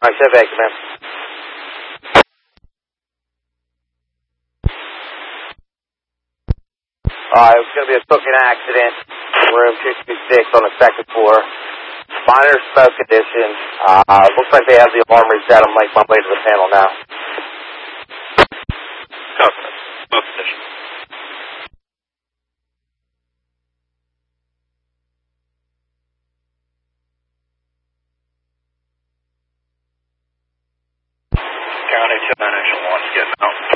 Alright, thank you, man. It was going to be a cooking accident. Room 226 on the second floor. Minor smoke condition. Looks like they have the alarm reset. I'm making my way to the panel now. Copy. Smoke condition. County 2 9 1 getting out.